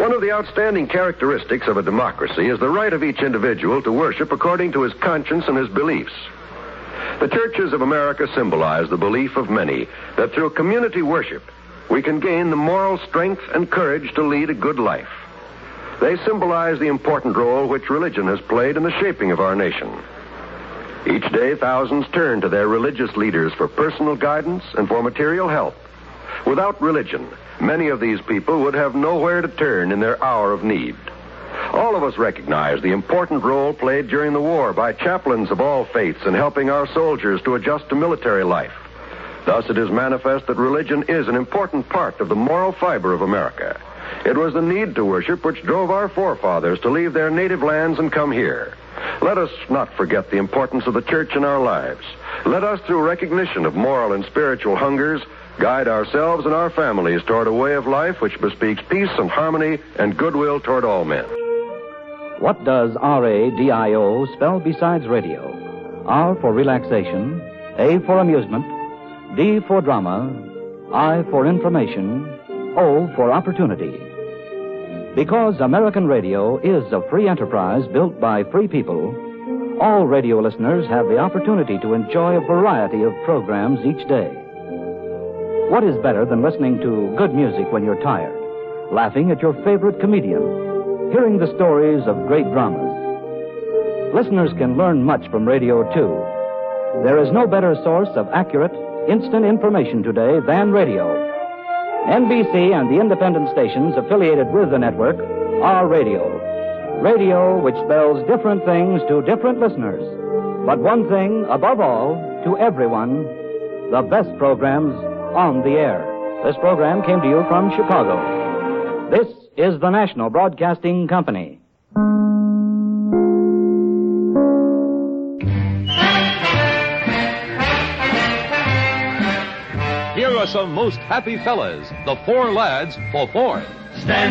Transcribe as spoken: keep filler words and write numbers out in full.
One of the outstanding characteristics of a democracy is the right of each individual to worship according to his conscience and his beliefs. The churches of America symbolize the belief of many that through community worship, we can gain the moral strength and courage to lead a good life. They symbolize the important role which religion has played in the shaping of our nation. Each day, thousands turn to their religious leaders for personal guidance and for material help. Without religion, many of these people would have nowhere to turn in their hour of need. All of us recognize the important role played during the war by chaplains of all faiths in helping our soldiers to adjust to military life. Thus, it is manifest that religion is an important part of the moral fiber of America. It was the need to worship which drove our forefathers to leave their native lands and come here. Let us not forget the importance of the church in our lives. Let us, through recognition of moral and spiritual hungers, guide ourselves and our families toward a way of life which bespeaks peace and harmony and goodwill toward all men. What does R A D I O spell besides radio? R for relaxation, A for amusement, D for drama, I for information, O for opportunity. Because American radio is a free enterprise built by free people, all radio listeners have the opportunity to enjoy a variety of programs each day. What is better than listening to good music when you're tired, laughing at your favorite comedian, hearing the stories of great dramas? Listeners can learn much from radio, too. There is no better source of accurate, instant information today than radio. N B C and the independent stations affiliated with the network are radio. Radio which spells different things to different listeners. But one thing, above all, to everyone, the best programs on the air. This program came to you from Chicago. This is the National Broadcasting Company. Here are some most happy fellas, the Four Lads for Ford. Stand